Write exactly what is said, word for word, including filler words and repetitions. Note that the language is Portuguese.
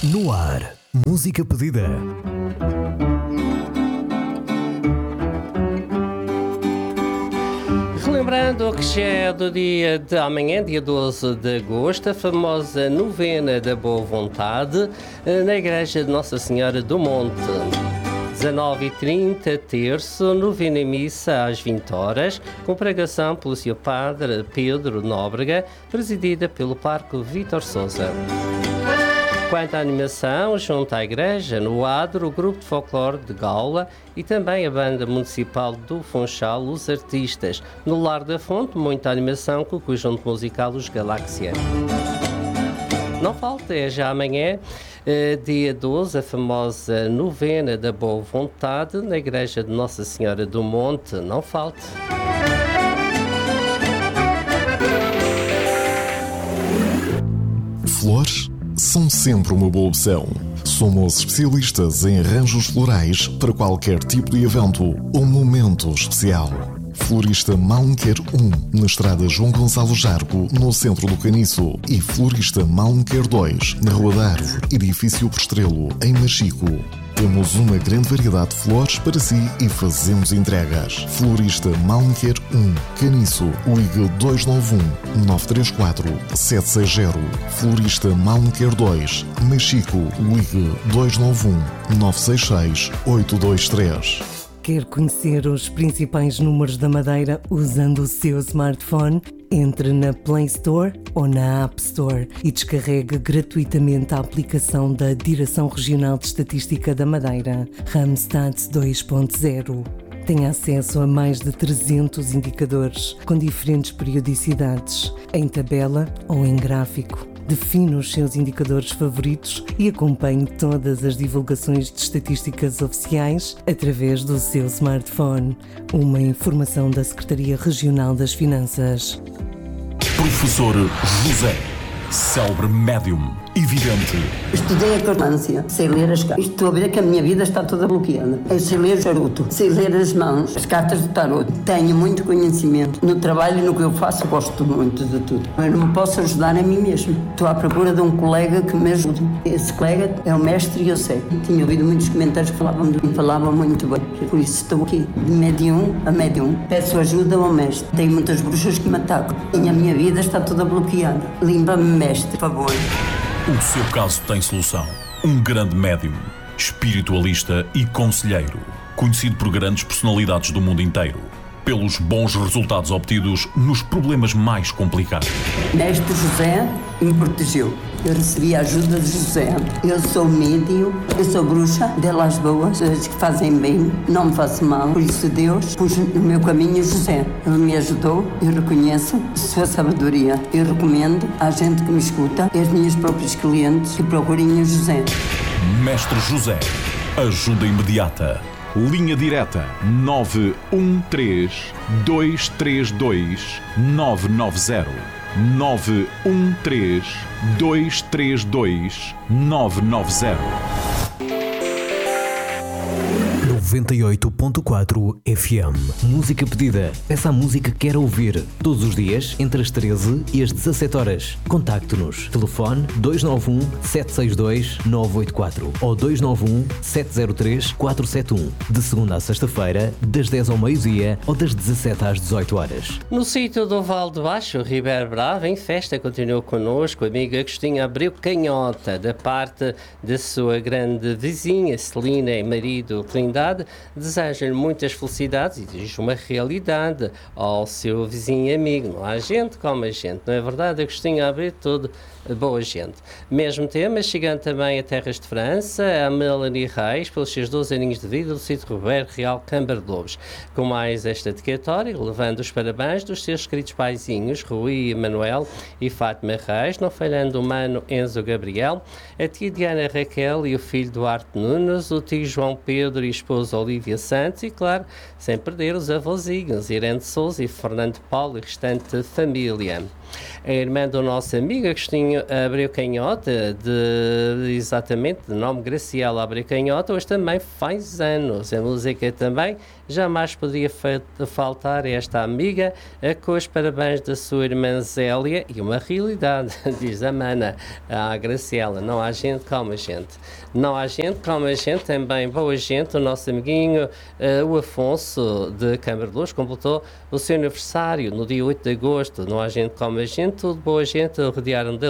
No ar, música pedida. Relembrando que já é do dia de amanhã, dia doze de agosto, a famosa novena da Boa Vontade na Igreja de Nossa Senhora do Monte. dezanove e trinta, terço, novena e missa às vinte horas, com pregação pelo senhor Padre Pedro Nóbrega, presidida pelo Parco Vítor Sousa. Quanto à animação, junto à Igreja, no Adro, o Grupo de Folclore de Gaula e também a Banda Municipal do Funchal, os artistas. No Lar da Fonte, muita animação com o conjunto musical Os Galáxia. Não falta, é já amanhã, dia doze, a famosa novena da Boa Vontade na Igreja de Nossa Senhora do Monte. Não falte. Flores são sempre uma boa opção. Somos especialistas em arranjos florais para qualquer tipo de evento ou momento especial. Florista Malmequer um, na estrada João Gonçalo Jargo, no centro do Caniço, e Florista Malmequer dois, na Rua da Árvore, edifício por Estrelo, em Machico. Temos uma grande variedade de flores para si e fazemos entregas. Florista Malmequer um, Caniço, ligue dois nove um, nove três quatro, sete seis zero. Florista Malmequer dois, Machico, ligue dois nove um, nove seis seis, oito dois três. Quer conhecer os principais números da Madeira usando o seu smartphone? Entre na Play Store ou na App Store e descarregue gratuitamente a aplicação da Direção Regional de Estatística da Madeira, Randstad dois ponto zero. Tem acesso a mais de trezentos indicadores com diferentes periodicidades, em tabela ou em gráfico. Define os seus indicadores favoritos e acompanhe todas as divulgações de estatísticas oficiais através do seu smartphone. Uma informação da Secretaria Regional das Finanças. Professor José, célebre médium e vidente. Estudei a cartomância, sei ler as cartas. Estou a ver que a minha vida está toda bloqueada. Eu sei ler o charuto, sei ler as mãos, as cartas do tarot. Tenho muito conhecimento. No trabalho e no que eu faço, gosto muito de tudo. Eu não me posso ajudar a mim mesmo. Estou à procura de um colega que me ajude. Esse colega é o mestre e eu sei. Tinha ouvido muitos comentários que falavam de mim, falavam muito bem. Por isso estou aqui, de médium a médium. Peço ajuda ao mestre. Tenho muitas bruxas que me atacam. E a minha vida está toda bloqueada. Limpa-me, mestre, por favor. O seu caso tem solução. Um grande médium, espiritualista e conselheiro, conhecido por grandes personalidades do mundo inteiro, pelos bons resultados obtidos nos problemas mais complicados. Mestre José me protegeu. Eu recebi a ajuda de José. Eu sou médium, eu sou bruxa, delas boas, as que fazem bem, não me faço mal. Por isso Deus pôs no meu caminho José. Ele me ajudou, eu reconheço sua sabedoria. Eu recomendo à gente que me escuta, às minhas próprias clientes, que procurem o José. Mestre José, ajuda imediata. Linha direta nove um três, dois três dois, nove nove zero. nove um três, dois três dois, nove nove zero. noventa e oito ponto quatro F M. Música pedida. Peça a música que quer ouvir. Todos os dias, entre as treze e as dezassete horas. Contacte-nos. Telefone dois nove um, sete seis dois, nove oito quatro ou dois nove um, sete zero três, quatro sete um. De segunda a sexta-feira, das dez ao meio-dia ou das dezassete às dezoito horas. No sítio do Val de Baixo, Ribeiro Bravo, em festa, continuou connosco a amiga Agostinho Abreu Canhota, da parte da sua grande vizinha, Celina, e marido Trindade. Desejo-lhe muitas felicidades e desejo uma realidade ao seu vizinho e amigo. Não há gente como a gente, não é verdade? Agostinho Abreu, tudo boa gente. Mesmo tema, chegando também a terras de França, a Melanie Reis, pelos seus doze aninhos de vida, do sítio Roberto Real Câmara de Lobos. Com mais esta dedicatória, levando os parabéns dos seus queridos paizinhos, Rui Manuel e Fátima Reis, não falhando o mano Enzo Gabriel, a tia Diana Raquel e o filho Duarte Nunes, o tio João Pedro e a esposa Olívia Santos e, claro, sem perder os avôzinhos, Irene Souza e Fernando Paulo e restante família. A irmã do nosso amigo Agostinho Abreu Canhota, de, exatamente, de nome Graciela Abreu Canhota, hoje também faz anos. A música também jamais poderia faltar esta amiga com os parabéns da sua irmã Zélia e uma realidade, diz a Mana à Graciela, não há gente como a gente. Não há gente como a gente, também boa gente. O nosso amiguinho, uh, o Afonso de Câmara de Luz, completou o seu aniversário no dia oito de agosto. Não há gente como a gente, tudo boa gente, rodearam dele